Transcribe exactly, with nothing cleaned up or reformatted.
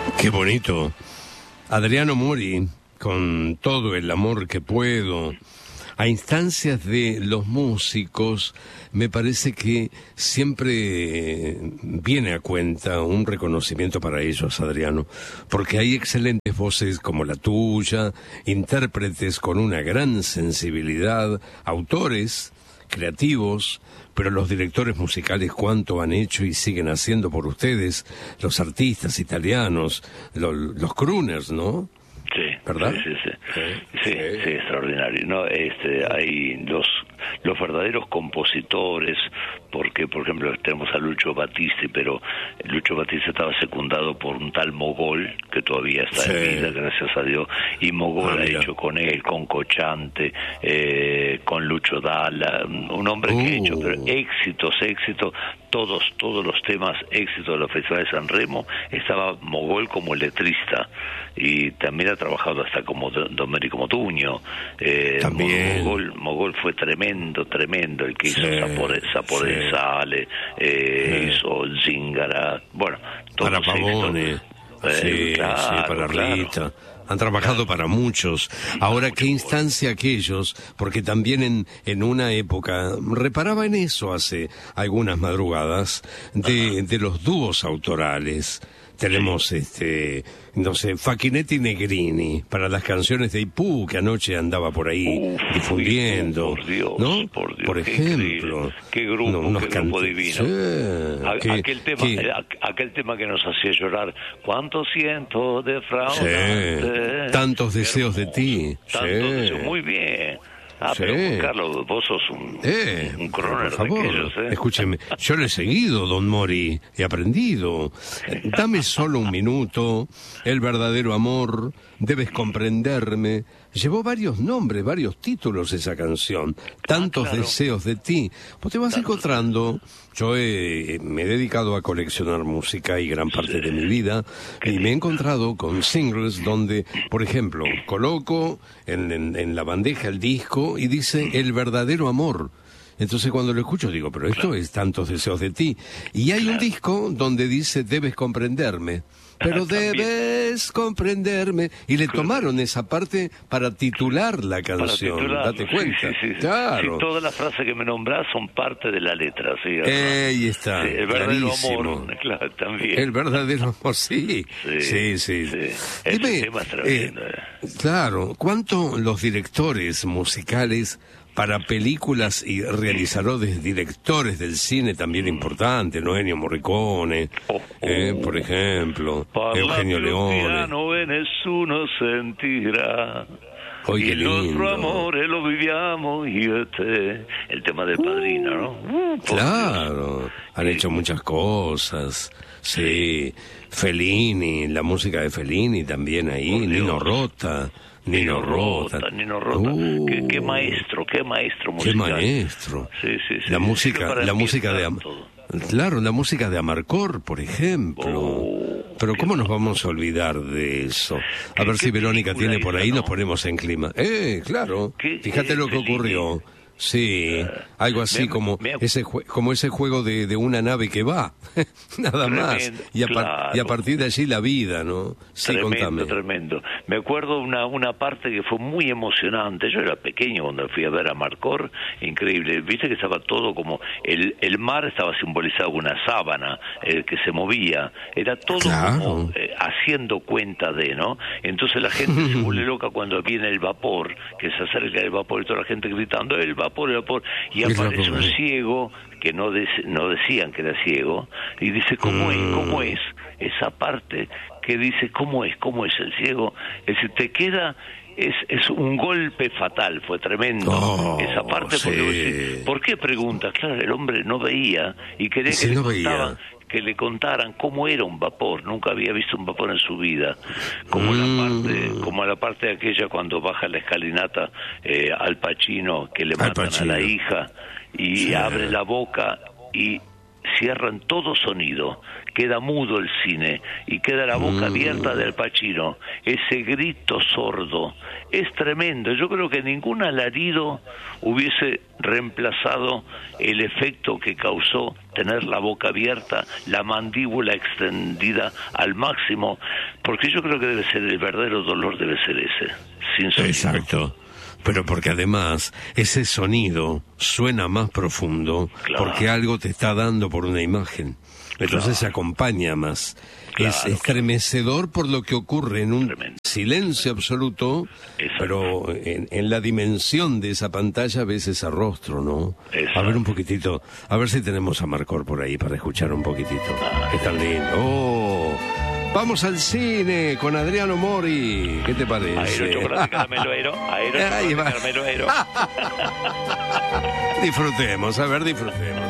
Qué bonito. Adriano Mori, con todo el amor que puedo, a instancias de los músicos, me parece que siempre viene a cuenta un reconocimiento para ellos, Adriano, porque hay excelentes voces como la tuya, intérpretes con una gran sensibilidad, autores creativos, pero los directores musicales cuánto han hecho y siguen haciendo por ustedes, los artistas italianos, los, los crooners, ¿no? Sí, ¿verdad? Sí, sí, sí. Sí, sí, sí. sí, extraordinario. No, este, hay los los verdaderos compositores, porque, por ejemplo, tenemos a Lucio Battisti, pero Lucio Battisti estaba secundado por un tal Mogol, que todavía está Sí. en vida, gracias a Dios, y Mogol Ah, ha mira. hecho con él, con Cocciante, eh, con Lucio Dalla, un hombre que ha Uh. hecho pero éxitos, éxitos, todos, todos los temas éxitos de los festivales de San Remo, estaba Mogol como letrista, y también ha trabajado hasta como Don Domenico Modugno. eh, También. Mogol, Mogol fue tremendo, tremendo, el que hizo Sí, Sapore, Sapore sí. de Sale, eh, Sí. hizo Zingara, bueno, todos Para los éxitos. Pavone, Eh, sí, claro, sí, para claro. Rita. Han trabajado para muchos. Ahora, qué instancia aquellos, porque también en, en una época, reparaba en eso hace algunas madrugadas, de, de los dúos autorales. Tenemos, este, no sé, Facchinetti Negrini, para las canciones de Ipú, que anoche andaba por ahí Uf, difundiendo, por Dios, ¿no? por Dios, qué ejemplo. increíble. Qué grupo, no, unos qué grupo cante- divino. Sí, A- qué- aquel tema, qué- eh, aqu- aquel tema que nos hacía llorar, cuánto siento de fraudarte. Sí, tantos deseos de ti. Tantos Sí. deseos, muy bien. Ah, Sí. pero Juan Carlos, vos sos un, Eh, un pero croner por favor, de aquellos, ¿eh? escúcheme, yo le he seguido, don Mori, he aprendido. Eh, Dame solo un minuto, el verdadero amor, debes comprenderme. Llevó varios nombres, varios títulos esa canción, tantos claro. deseos de ti. Vos te vas encontrando, yo he- me he dedicado a coleccionar música y gran parte de mi vida, y me he encontrado con singles donde, por ejemplo, coloco en, en- en la bandeja el disco y dice El verdadero amor. Entonces cuando lo escucho digo, pero esto es tantos deseos de ti. Y hay un disco donde dice Debes comprenderme. Pero También. debes comprenderme. Y le tomaron esa parte para titular la Para canción. titularlo, Date sí, cuenta. sí, sí, sí. Claro. Sí, todas las frases que me nombrás son parte de la letra, sí. Eh, ahí está, Sí, el verdadero clarísimo. amor, claro, también. El verdadero amor, sí. Sí, Sí, sí. sí. Ese tema es tremendo, eh. Claro, ¿cuánto los directores musicales para películas y realizadores, directores del cine también importantes, ¿no? Ennio Morricone, Oh, oh. eh, por ejemplo, Eugenio Parla più Leone. piano e nessuno sentirà. Oy, qué Il nostro lindo. amore lo viviamo io e te. El tema del Padrino, ¿no? Uh, por Claro, han Sí. hecho muchas cosas. Sí, Fellini, la música de Fellini también ahí, Por Dios. Nino Rota, Nino, Nino Rota. Rota, Nino Rota. Uh, qué, qué maestro, qué maestro qué musical. maestro. Sí, sí, sí. La Sí, música, para la música de ambientar Am- todo. claro, la música de Amarcor, por ejemplo. Oh, Pero qué cómo nos vamos a olvidar de eso. A Qué- ver si qué Verónica película tiene por esa, ahí, ¿no? nos ponemos en clima. Eh, claro. Qué- Fíjate eh, lo que Fellini. ocurrió. Sí, algo así me- como me- ese jue- como ese juego de, de una nave que va, nada más. Tremendo, Y a, par- claro. y a partir de allí la vida, ¿no? Sí, tremendo, contame. tremendo. Me acuerdo una una parte que fue muy emocionante. Yo era pequeño cuando fui a ver a Marcor, increíble. Viste que estaba todo como el el mar estaba simbolizado con una sábana eh, que se movía. Era todo Claro. como eh, haciendo cuenta de, ¿no? Entonces la gente se vuelve loca cuando viene el vapor, que se acerca el vapor y toda la gente gritando el vapor, el vapor, y El aparece vapor. un ciego que no dec- no decían que era ciego y dice cómo es, cómo es esa parte que dice cómo es, cómo es el ciego, es decir, te queda es es un golpe fatal, fue tremendo Oh, esa parte porque sí. vos decís, ¿por qué preguntas? Claro, el hombre no veía y quería Sí, que no le veía. contaban que le contaran cómo era un vapor, nunca había visto un vapor en su vida, como Mm. la parte, como la parte aquella cuando baja la escalinata eh, Al Pacino que le Al matan Pacino. a la hija y Sí. abre la boca y cierran todo sonido, queda mudo el cine y queda la boca abierta del Pacino, ese grito sordo, es tremendo. Yo creo que ningún alarido hubiese reemplazado el efecto que causó tener la boca abierta, la mandíbula extendida al máximo, porque yo creo que debe ser el verdadero dolor, debe ser ese, sin sonido. Exacto. Pero porque además ese sonido suena más profundo, claro, porque algo te está dando por una imagen. Entonces claro, se acompaña más. Claro, es estremecedor por lo que ocurre en un tremendo silencio absoluto, exacto, pero en, en la dimensión de esa pantalla ves ese rostro, ¿no? Exacto. A ver un poquitito, a ver si tenemos a Marcor por ahí para escuchar un poquitito. Ay, es tan lindo. ¡Oh! Vamos al cine con Adriano Mori. ¿Qué te parece? Aero, chocolate, caramelo, aero. Aero, chocolate, caramelo, aero. Disfrutemos, a ver, disfrutemos.